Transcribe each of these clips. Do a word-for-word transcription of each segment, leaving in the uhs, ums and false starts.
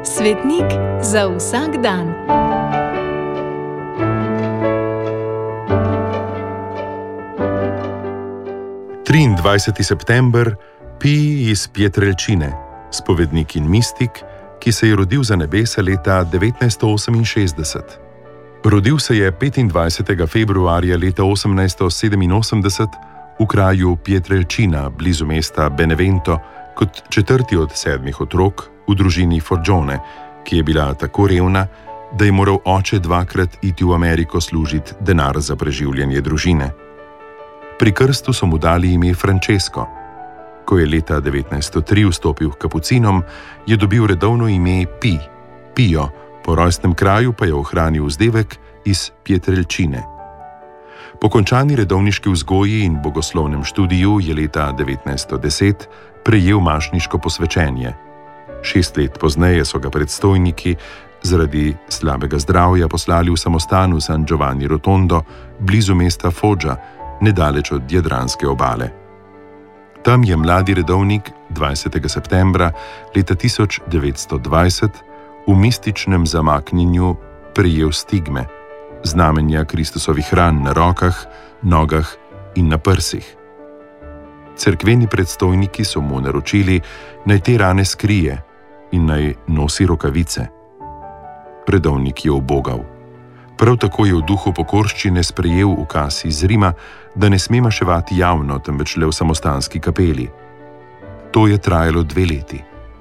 Svetnik za vsak dan. triindvajseti september, Pij iz Pietrelcine, spovednik in mistik, ki se je rodil za nebesa leta devetnajststo oseminšestdeset. Rodil se je petindvajsetega februarja leta osemnajststo sedeminosemdeset v kraju Pietrelcina, blizu mesta Benevento, kot četrti od sedmih otrok v družini Forgione, ki je bila tako revna, da je moral oče dvakrat iti v Ameriko služiti denar za preživljanje družine. Pri krstu so mu dali ime Francesco. Ko je leta devetnajststo tri vstopil k kapucinom, je dobil redovno ime Pij, Pio, po rojstnem kraju pa je ohranil vzdevek iz Pietrelcine. Po končani redovniški vzgoji in bogoslovnem študiju je leta devetnajststo deset prejel mašniško posvečenje. Šest let pozneje so ga predstojniki zaradi slabega zdravja poslali v samostan v San Giovanni Rotondo, blizu mesta Foggia, nedaleč od jadranske obale. Tam je mladi redovnik dvajsetega septembra leta tisoč devetsto dvajset v mističnem zamaknjenju prejel stigme, znamenja Kristusovih ran na rokah, nogah in na prsih. Cerkveni predstojniki so mu naročili, naj te rane skrije in naj nosi rokavice. Redovnik je ubogal. Prav tako je v duhu pokorščine sprejel ukaz iz Rima, da ne sme maševati javno, temveč le v samostanski kapeli. To je trajalo dve leti.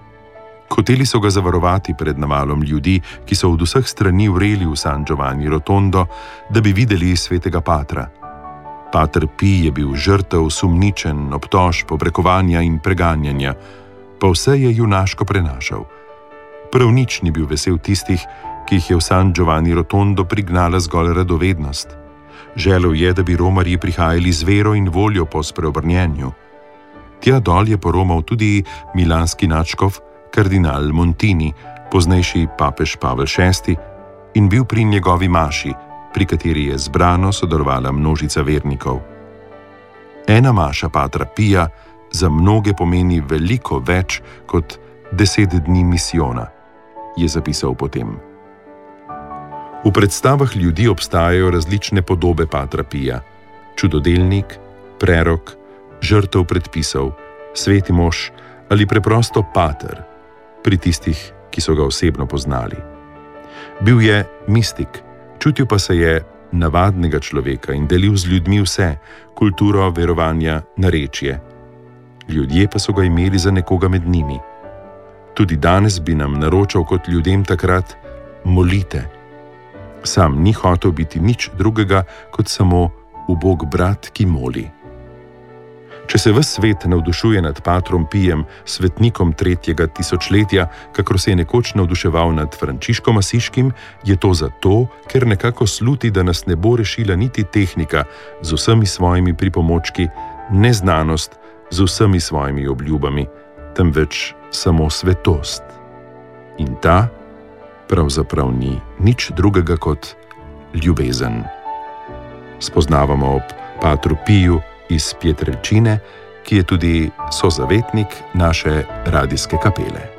Hoteli so ga zavarovati pred navalom ljudi, ki so od vseh strani vreli v San Giovanni Rotondo, da bi videli svetega patra. Pater Pij je bil žrtev, sumničen, obtožb, pobrekovanja in preganjanja, pa vse je junaško prenašal. Prav nič ni bil vesel tistih, ki jih je v San Giovanni Rotondo prignala zgolj radovednost. Želel je, da bi romarji prihajali z vero in voljo po spreobrnjenju. Tja dol je poromal tudi milanski nadškof, kardinal Montini, poznejši papež Pavel šesti, in bil pri njegovi maši, pri kateri je zbrano sodelovala množica vernikov. Ena maša patra Pija za mnoge pomeni veliko več kot deset dni misijona, je zapisal potem. V predstavah ljudi obstajajo različne podobe patra Pija: čudodelnik, prerok, žrtev predpisov, sveti mož ali preprosto pater, pri tistih, ki so ga osebno poznali. Bil je mistik, čutil pa se je navadnega človeka in delil z ljudmi vse, kulturo, verovanja, narečje. Ljudje pa so ga imeli za nekoga med njimi. Tudi danes bi nam naročal kot ljudem takrat: molite. Sam ni hotel biti nič drugega kot samo ubog brat, ki moli. Če se ves svet navdušuje nad patrom Pijem, svetnikom tretjega tisočletja, kakor se je nekoč navduševal nad Frančiškom Asiškim, je to zato, ker nekako sluti, da nas ne bo rešila niti tehnika z vsemi svojimi pripomočki, ne znanost z vsemi svojimi obljubami, temveč samo svetost. In ta pravzaprav ni nič drugega kot ljubezen. Spoznavamo ob patru Piju iz Pietrelcine, ki je tudi sozavetnik naše radijske kapele.